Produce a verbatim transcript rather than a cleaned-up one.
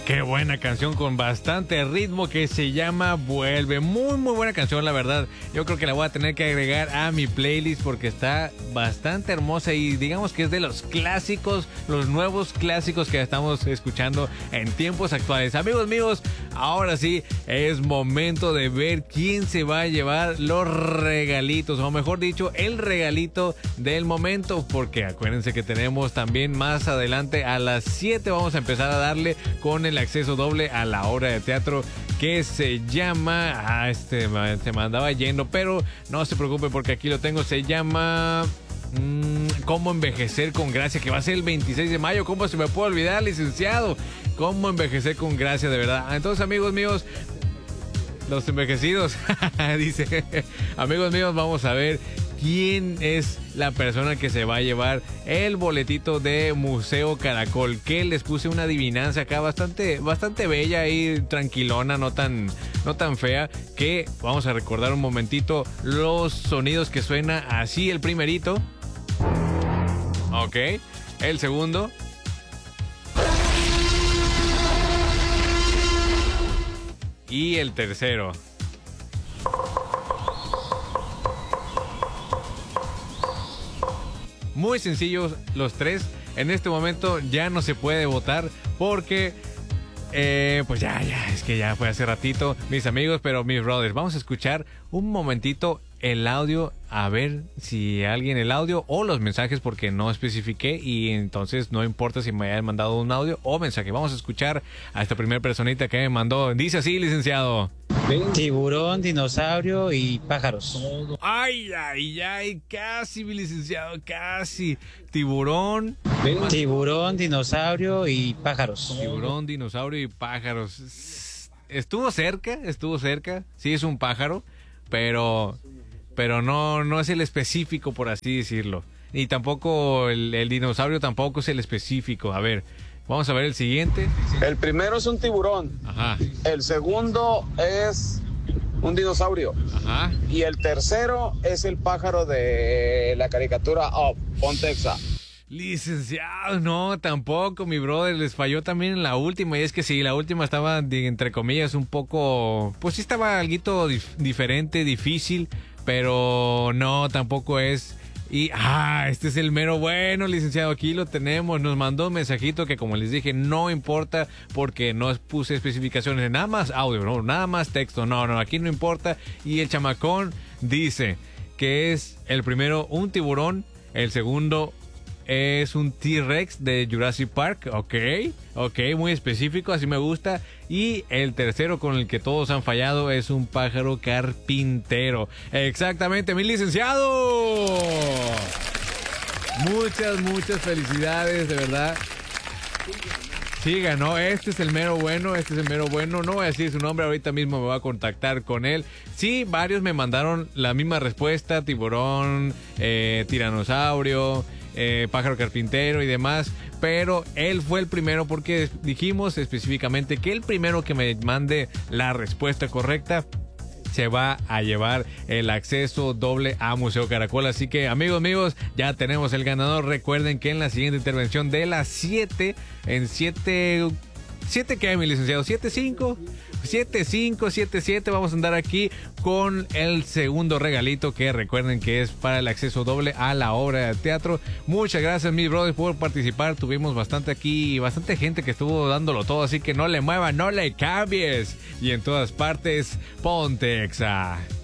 Qué buena canción con bastante ritmo que se llama Vuelve. Muy, muy buena canción, la verdad. Yo creo que la voy a tener que agregar a mi playlist porque está bastante hermosa y digamos que es de los clásicos, los nuevos clásicos que estamos escuchando en tiempos actuales. Amigos míos, ahora sí es momento de ver quién se va a llevar los regalitos, o mejor dicho, el regalito del momento, porque acuérdense que tenemos también más adelante a las siete vamos a empezar a darle con el acceso doble a la obra de teatro que se llama, ah, este se me andaba yendo, pero no se preocupe porque aquí lo tengo, se llama mmm, Cómo envejecer con gracia, que va a ser el veintiséis de mayo. ¿Cómo se me puede olvidar, licenciado? Cómo envejecer con gracia, de verdad. Entonces, amigos míos, los envejecidos, dice, amigos míos, vamos a ver quién es la persona que se va a llevar el boletito de Museo Caracol, que les puse una adivinanza acá bastante, bastante bella y tranquilona, no tan, no tan fea, que vamos a recordar un momentito los sonidos que suena así. El primerito, ok, el segundo, y el tercero. Muy sencillos los tres. En este momento ya no se puede votar porque eh, pues ya, ya, es que ya fue hace ratito, mis amigos, pero mis brothers, vamos a escuchar un momentito el audio, a ver si alguien el audio o los mensajes, porque no especifiqué y entonces no importa si me hayan mandado un audio o mensaje. Vamos a escuchar a esta primera personita que me mandó. Dice así, licenciado: tiburón, dinosaurio y pájaros. Ay, ay, ay, casi, mi licenciado, casi. Tiburón. Tiburón, dinosaurio y pájaros. Tiburón, dinosaurio y pájaros. Estuvo cerca, estuvo cerca. Sí es un pájaro, pero... pero no, no es el específico, por así decirlo. Y tampoco el, el dinosaurio tampoco es el específico. A ver, vamos a ver el siguiente. El primero es un tiburón. Ajá. El segundo es un dinosaurio. Ajá. Y el tercero es el pájaro de la caricatura Up, Pontexa. Licenciado, no, tampoco, mi brother, les falló también en la última. Y es que sí, la última estaba, entre comillas, un poco, pues sí estaba algo dif- diferente, difícil, pero no, tampoco es. Y, ah, este es el mero bueno, licenciado, aquí lo tenemos. Nos mandó un mensajito que, como les dije, no importa porque no puse especificaciones, nada más audio, no, nada más texto, no, no, aquí no importa. Y el chamacón dice que es el primero un tiburón, el segundo es un T-Rex de Jurassic Park, ok, ok, muy específico, así me gusta. Y el tercero, con el que todos han fallado, es un pájaro carpintero. Exactamente, mi licenciado. Muchas, muchas felicidades, de verdad. Sí, ganó, este es el mero bueno, este es el mero bueno, no voy a decir su nombre, ahorita mismo me voy a contactar con él. Sí, varios me mandaron la misma respuesta, tiburón, eh, tiranosaurio, eh, pájaro carpintero y demás, pero él fue el primero porque dijimos específicamente que el primero que me mande la respuesta correcta se va a llevar el acceso doble a Museo Caracol. Así que, amigos, amigos, ya tenemos el ganador. Recuerden que en la siguiente intervención de las siete, en siete... ¿siete qué, mi licenciado? ¿siete cinco? siete cinco, siete siete, vamos a andar aquí con el segundo regalito, que recuerden que es para el acceso doble a la obra de teatro. Muchas gracias, mis brothers, por participar. Tuvimos bastante aquí, bastante gente que estuvo dándolo todo, así que no le muevas, no le cambies. Y en todas partes, ponte Exa.